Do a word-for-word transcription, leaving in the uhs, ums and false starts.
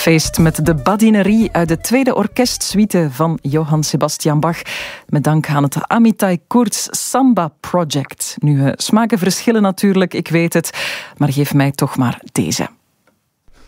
feest met de badinerie uit de tweede orkestsuite van Johann Sebastian Bach. Met dank aan het Amitai Kurz Samba Project. Nu, smaken verschillen natuurlijk, ik weet het. Maar geef mij toch maar deze.